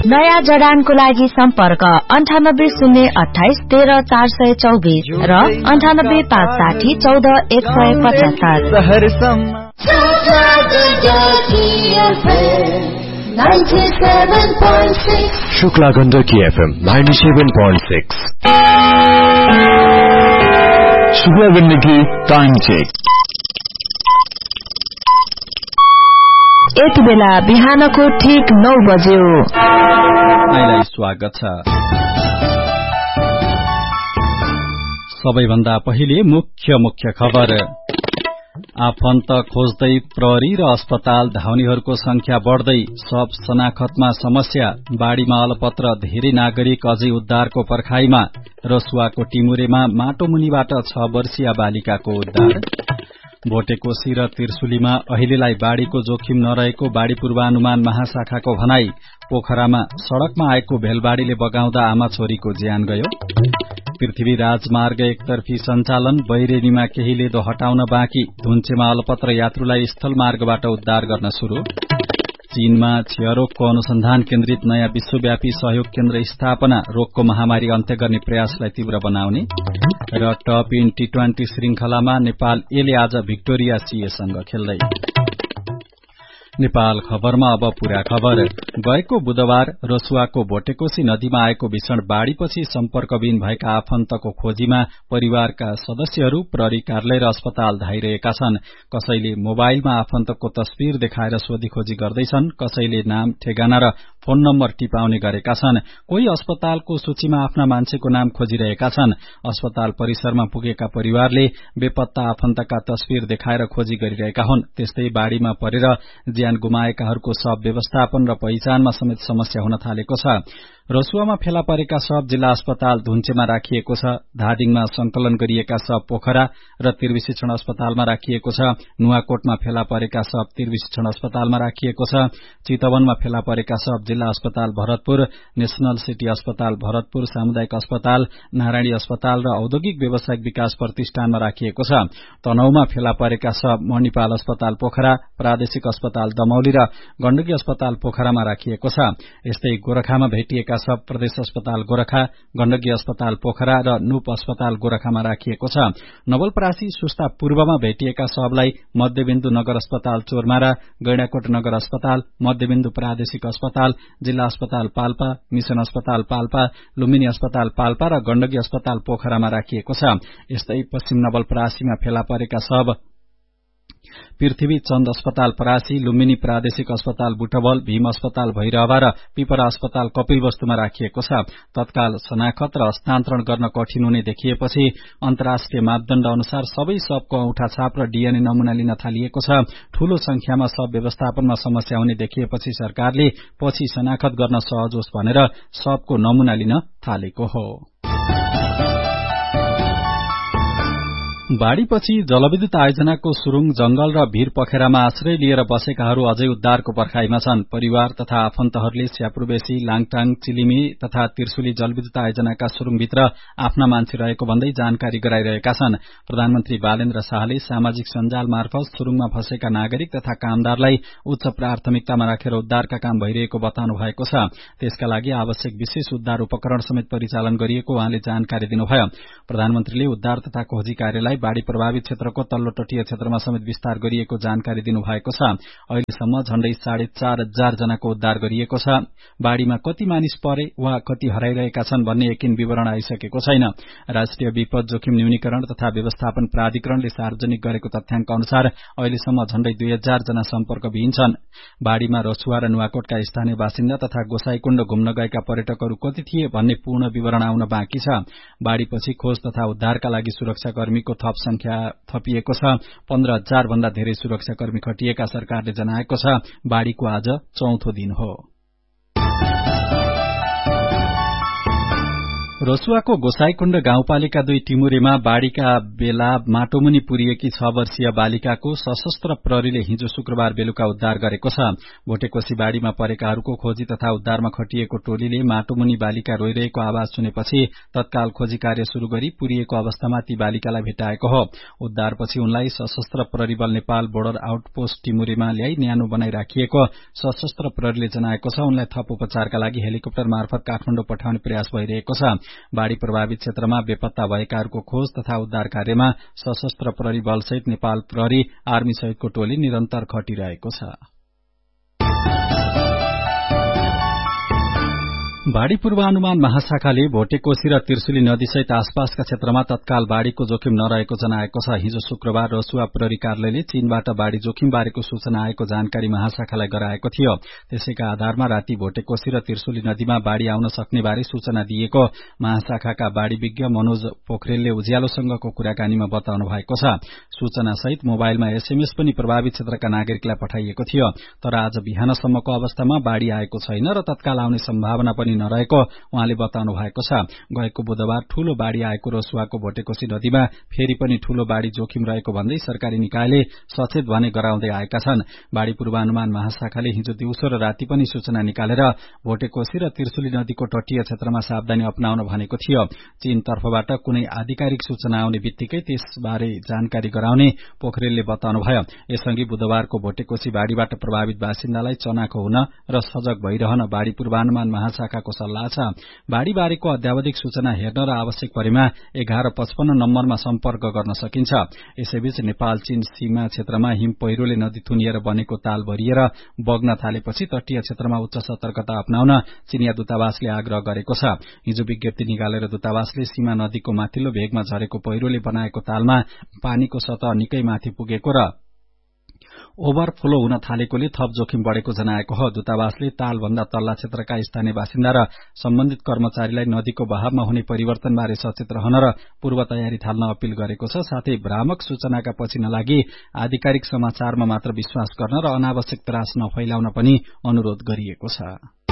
नयाँ जडानको लागि सम्पर्क 9808130424 र 9857140175। Shukla Gandaki FM 97.6। Shukla Gandaki time check. यति बेला बिहानको ठीक 9 बज्यो। स्वागत छ। सबैभन्दा पहिले मुख्य खबर। आफन्त खोज्दै प्रहरी र अस्पताल धाउनेहरूको संख्या बढ्दै, सब शनाखतमा समस्या, बाढ़ीमा अलपत्र धेरै नागरिक अझै उद्धारको पर्खाईमा। रसुवाको टिमुरेमा माटो मुनिबाट 6 वर्षीय बालिकाको उद्धार। भोटेकोशी र त्रिशुलीमा अहिलेलाई बाढ़ीको जोखिम नरहेको बाढ़ी पूर्वानुमान महाशाखाको भनाई। पोखरामा सड़कमा आएको भेलबाढ़ीले बगाउँदा आमा छोरीको ज्यान गयो। पृथ्वी राजमार्ग एकतर्फी सञ्चालन, बैरेनीमा केही लेदो हटाउन बाँकी। धुन्चेमा अलपत्र यात्रुलाई स्थल मार्गबाट उद्धार गर्न शुरू। चीनमा क्षयरोगको अनुसन्धान केन्द्रित नयाँ विश्वव्यापी सहयोग केन्द्र स्थापना, रोगको महामारी अन्त्य गर्ने प्रयासलाई तीव्र बनाउने। र टप इन T20 श्रृंखलामा नेपाल एले आज भिक्टोरिया सीएसँग खेल्दै। नेपाल खबरमा अब पूरा खबर। गएको बुधबार रसुवाको भोटेकोशी नदीमा आएको भीषण बाढ़ीपछि सम्पर्कविहीन भएका आफन्तको खोजीमा परिवारका सदस्यहरू प्रहरी कार्यालय र अस्पताल धाइरहेका छन्। कसैले मोबाइलमा आफन्तको तस्विर देखाएर सोधीखोजी गर्दैछन्, कसैले नाम, ठेगाना र फोन नम्बर टिपाउने गरेका छन्। कोही अस्पतालको सूचीमा आफ्ना मान्छेको नाम खोजिरहेका छन्। अस्पताल परिसरमा पुगेका परिवारले बेपत्ता आफन्तका तस्विर देखाएर खोजी गरिरहेका हुन्। त्यस्तै बाढ़ीमा परेर ज्यान गुमाएकाहरूको शव व्यवस्थापन र पहिचानमा समेत समस्या हुन थालेको छ। रसुवामा फेला परेका शव जिल्ला अस्पताल धुन्चेमा राखिएको छ। धादिङमा संकलन गरिएका शव पोखरा र त्रिविशिक्षण अस्पतालमा राखिएको छ। नुवाकोटमा फेला परेका शव त्रिविशिक्षण अस्पतालमा राखिएको छ। चितवनमा फेला परेका शव जिल्ला अस्पताल भरतपुर, नेशनल सिटी अस्पताल भरतपुर, सामुदायिक अस्पताल नारायणी अस्पताल र औद्योगिक व्यवसायिक विकास प्रतिष्ठानमा राखिएको छ। तनहुमा फेला परेका शव मणिपाल अस्पताल पोखरा, प्रादेशिक अस्पताल दमौली र गण्डकी अस्पताल पोखरामा राखिएको छ। यस्तै गोरखामा भेटिएका सब प्रदेश अस्पताल गोरखा, गण्डकी अस्पताल पोखरा र नुप अस्पताल गोरखामा राखिएको छ। नवलपरासी सुस्ता पूर्वमा भेटिएका सबलाई मध्यबिन्दु नगर अस्पताल चोरमारा, गैंडाकोट नगर अस्पताल, मध्यबिन्दु प्रादेशिक अस्पताल, जिल्ला अस्पताल पाल्पा, मिशन अस्पताल पाल्पा, लुम्बिनी अस्पताल पाल्पा र गण्डकी अस्पताल पोखरामा राखिएको छ। यस्तै पश्चिम नवलपरासीमा फेला परेका सब पृथ्वी चन्द अस्पताल परासी, लुम्बिनी प्रादेशिक अस्पताल बुटवल, भीम अस्पताल भैरहवा र पिपरा अस्पताल कपिलवस्तुमा राखिएको छ। तत्काल शनाखत र हस्तान्तरण गर्न कठिन हुने देखिएपछि अन्तर्राष्ट्रिय मापदण्ड अनुसार सबै शवको औंठा छाप र डीएनए नमूना लिन थालिएको छ। ठूलो संख्यामा शव व्यवस्थापनमा समस्या हुने देखिएपछि सरकारले पछि शनाखत गर्न सहज होस् भनेर शवको नमूना लिन थालेको हो। बाढ़ीपछि जलविद्युत आयोजनाको सुरुङ, जंगल र भीर पखेरामा आश्रय लिएर बसेकाहरू अझै उद्धारको पर्खाईमा छन्। परिवार तथा आफन्तहरूले स्यापुरबेसी, लाङटाङ, चिलिमी तथा त्रिशुली जलविद्युत आयोजनाका सुरुङभित्र आफ्ना मान्छे रहेको भन्दै जानकारी गराइरहेका छन्। प्रधानमन्त्री बालेन्द्र शाहले सामाजिक सञ्जाल मार्फत सुरुङमा फँसेका नागरिक तथा कामदारलाई उच्च प्राथमिकतामा राखेर उद्धारका काम भइरहेको बताउनु भएको छ। त्यसका लागि आवश्यक विशेष उद्धार उपकरण समेत परिचालन गरिएको उहाँले जानकारी दिनुभयो। प्रधानमन्त्रीले उद्धार तथा खोजी कार्यलाई बाढ़ी प्रभावित क्षेत्रको तल्लो तटीय क्षेत्रमा समेत विस्तार गरिएको जानकारी दिनुभएको छ। अहिलेसम्म झण्डै 4,500 जनाको उद्धार गरिएको छ। बाढ़ीमा कति मानिस परे वा कति हराइरहेका छन् भन्ने यकिन विवरण आइसकेको छैन। राष्ट्रिय विपद जोखिम न्यूनीकरण तथा व्यवस्थापन प्राधिकरणले सार्वजनिक गरेको तथ्याङ्क अनुसार अहिलेसम्म झण्डै 2,000 जना सम्पर्कविहीन छन्। बाढ़ीमा रसुवा र नुवाकोटका स्थानीय बासिन्दा तथा गोसाईकुण्ड घुम्न गएका पर्यटकहरू कति थिए भन्ने पूर्ण विवरण आउन बाँकी छ। बाढ़ीपछि खोज तथा उद्धारका लागि सुरक्षाकर्मीको थप संख्या थपिएको छ। 15,000 भन्दा धेरै सुरक्षाकर्मी खटिएका सरकारले जनाएको छ। बाढ़ीको आज 4औं दिन हो। रसुवाको गोसाईकुण्ड गाउँपालिका 2 टिमुरेमा बाढ़ीका बेला माटोमुनि पुरिएकी 6 वर्षीय बालिकाको सशस्त्र प्रहरीले हिजो शुक्रबार बेलुका उद्धार गरेको छ। भोटेकोशी बाढ़ीमा परेकाहरूको खोजी तथा उद्धारमा खटिएको टोलीले माटोमुनि बालिका रोइरहेको आवाज सुनेपछि तत्काल खोजी कार्य शुरू गरी पुरिएको अवस्थामा ती बालिकालाई भेटाएको हो। उद्धारपछि उनलाई सशस्त्र प्रहरी बल नेपाल बोर्डर आउटपोस्ट टिमुरेमा ल्याई न्यानो बनाई राखिएको सशस्त्र प्रहरीले जनाएको छ। उनलाई थप उपचारका लागि हेलिकप्टर मार्फत काठमाडौँ पठाउने प्रयास भइरहेको छ। बाढ़ी प्रभावित क्षेत्रमा बेपत्ता भएकाहरूको खोज तथा उद्धार कार्यमा सशस्त्र प्रहरी बलसहित नेपाल प्रहरी आर्मी सहितको टोली निरन्तर खटिरहेको छ। बाढ़ी पूर्वानुमान महाशाखाले भोटेकोशी र त्रिशुली नदीसहित आसपासका क्षेत्रमा तत्काल बाढ़ीको जोखिम नरहेको जनाएको छ। हिजो शुक्रबार रसुवा प्रहरी कार्यालयले चीनबाट बाढ़ी जोखिम बारेको सूचना आएको जानकारी महाशाखालाई गराएको थियो। त्यसैका आधारमा राति भोटेकोशी र त्रिशुली नदीमा बाढ़ी आउन सक्ने बारे सूचना दिएको महाशाखाका बाढ़ी विज्ञ मनोज पोखरेलले उज्यालोसँगको कुराकानीमा बताउनु भएको छ। सूचनासहित मोबाइलमा एसएमएस पनि प्रभावित क्षेत्रका नागरिकलाई पठाइएको थियो। तर आज बिहानसम्मको अवस्थामा बाढ़ी आएको छैन र तत्काल आउने सम्भावना पनि नरहेको उहाँले बताउनु भएको छ। गएको बुधबार ठूलो बाढ़ी आएको रसुवाको भोटेकोशी नदीमा फेरि पनि ठूलो बाढ़ी जोखिम रहेको भन्दै सरकारी निकायले सचेत भने गराउँदै आएका छन्। बाढ़ी पूर्वानुमान महाशाखाले हिजो दिउँसो र राति पनि सूचना निकालेर भोटेकोशी र त्रिशुली नदीको तटीय क्षेत्रमा सावधानी अपनाउन भनेको थियो। चीन तर्फबाट कुनै आधिकारिक सूचना आउने बित्तिकै त्यसबारे जानकारी गराउने पोखरेलले बताउनुभयो। यसअघि बुधबारको भोटेकोशी बाढ़ीबाट प्रभावित बासिन्दालाई चनाखो हुन र सजग भइरहन बाढ़ी पूर्वानुमान महाशाखाको सल्लाह छ। बाढ़ी बारेको अध्यावधिक सूचना हेर्न र आवश्यक परेमा 1155 नम्बरमा सम्पर्क गर्न सकिन्छ। यसैबीच नेपाल चीन सीमा क्षेत्रमा हिम पहिरोले नदी थुनिएर बनेको ताल भरिएर बग्न थालेपछि तटीय क्षेत्रमा उच्च सतर्कता अपनाउन चीनिया दूतावासले आग्रह गरेको छ। हिजो विज्ञप्ति निकालेर दूतावासले सीमा नदीको माथिल्लो भेगमा झरेको पहिरोले बनाएको तालमा पानीको सतह निकै माथि पुगेको र ओभरफ्लो हुन थालेकोले थप जोखिम बढ़ेको जनाएको हो। दूतावासले तालभन्दा तल्ला क्षेत्रका स्थानीय बासिन्दा र सम्बन्धित कर्मचारीलाई नदीको बहावमा हुने परिवर्तनबारे सचेत रहन र पूर्व तयारी थाल्न अपील गरेको छ। साथै भ्रामक सूचनाका पछि नलागी आधिकारिक समाचारमा मात्र विश्वास गर्न र अनावश्यक त्रास नफैलाउन पनि अनुरोध गरिएको छ।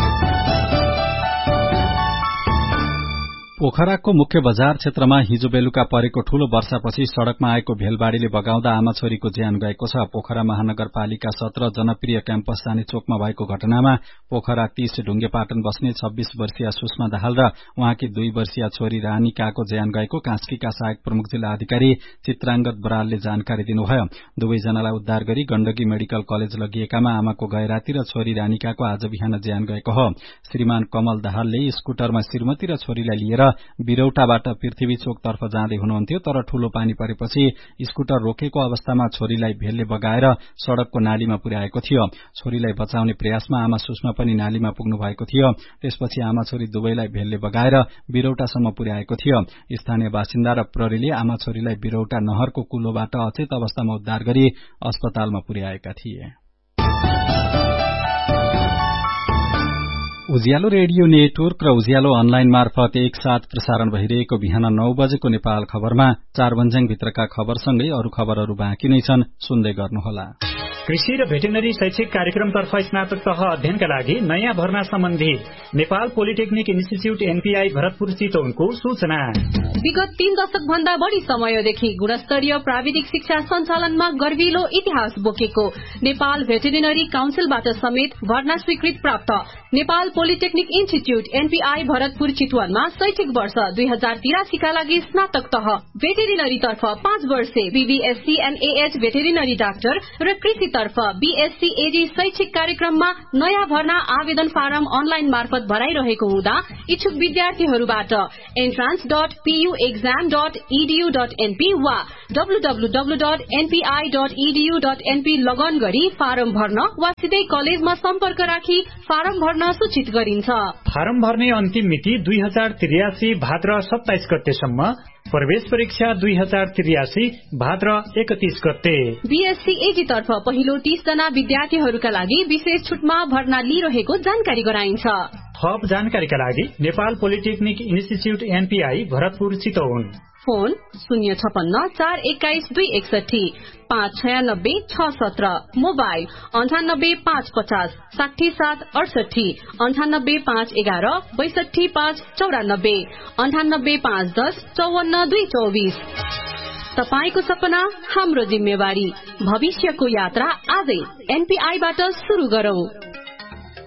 पोखराको मुख्य बजार क्षेत्रमा हिजो बेलुका परेको ठूलो वर्षापछि सड़कमा आएको भेलबाढ़ीले बगाउँदा आमा छोरीको ज्यान गएको छ। पोखरा महानगरपालिका 17 जनप्रिय क्याम्पस जाने चोकमा भएको घटनामा पोखरा 30 ढुङ्गेपाटन बस्ने 26 वर्षीय सुषमा दाहाल र उहाँकी 2 वर्षीय छोरी रानिकाको ज्यान गएको कास्कीका सहायक प्रमुख जिल्ला अधिकारी चित्रांगत बरालले जानकारी दिनुभयो। दुवैजनालाई उद्धार गरी गण्डकी मेडिकल कलेज लगिएकामा आमाको गएराती र छोरी रानिकाको आज बिहान ज्यान गएको हो। श्रीमान कमल दाहालले स्कुटरमा श्रीमती र छोरीलाई लिएर बिरौटाबाट पृथ्वी चोक तर्फ जाँदै हुनुहुन्थ्यो। तर ठूलो पानी परेपछि स्कुटर रोकेको अवस्थामा छोरीलाई भेलले बगाएर सड़कको नालीमा पुर्याएको थियो। छोरीलाई बचाउने प्रयासमा आमा सुषमा पनि नालीमा पुग्नु भएको थियो। त्यसपछि आमा छोरी दुवैलाई भेलले बगाएर बिरौटासम्म पुर्याएको थियो। स्थानीय बासिन्दा र प्रहरीले आमा छोरीलाई बिरौटा नहरको कुलोबाट अचेत अवस्थामा उद्धार गरी अस्पतालमा पुर्याएका थिए। उज्यालो रेडियो नेटवर्क र उज्यालो अनलाइन मार्फत एकसाथ प्रसारण भइरहेको बिहान 9 बजेको नेपाल खबरमा 4 भन्ज्याङ भित्रका खबरसँगै अरू खबरहरू बाँकी नै छन्, सुन्दै गर्नुहोला। कृषि र भेटेनरी शैक्षिक कार्यक्रमतर्फ स्नातक तह अध्ययनका लागि नयाँ भर्ना सम्बन्धी Nepal polytechnic institute NPI Bharatpur चितवनको सूचना। विगत 3 दशक भन्दा बढ़ी समयदेखि गुणस्तरीय प्राविधिक शिक्षा सञ्चालनमा गर्विलो इतिहास बोकेको नेपाल भेटेरिनरी काउन्सिलबाट समेत भर्ना स्वीकृत प्राप्त Nepal polytechnic institute NPI Bharatpur चितवनमा शैक्षिक वर्ष 2083 का लागि स्नातक तह भेटेरिनरी तर्फ 5 वर्षे बीबीएससी एनएएच भेटेरिनरी डाक्टर र कृषि तर्फ बीएससी एजी शैक्षिक कार्यक्रममा नयाँ भर्ना आवेदन फारम अनलाइन मार्फत भराइरहेको हुँदा इच्छुक विद्यार्थीहरूबाट entrance.puexam.edu.np वा www.npi.edu.np लगन गरी फारम भर्न वा सिधै कलेजमा सम्पर्क राखी फारम भर्न सूचित गरिन्छ। फारम भर्ने अन्तिम मिति 2083 भाद्र 27 गतेसम्म, प्रवेश परीक्षा 2083 भाद्र 31 गते। बीएससी एजी तर्फ पहिलो 30 जना विद्यार्थीहरूका लागि विशेष छुटमा भर्ना लिइरहेको जानकारी गराइन्छ। थप जानकारीका लागि Nepal polytechnic institute NPI Bharatpur Chitwan phone 056412261 59666 mobile 9855 60768 98511 62594 98510 54224। तपाईको सपना हाम्रो जिम्मेवारी। भविष्यको यात्रा आजै एनपीआई बाट सुरु गरौं।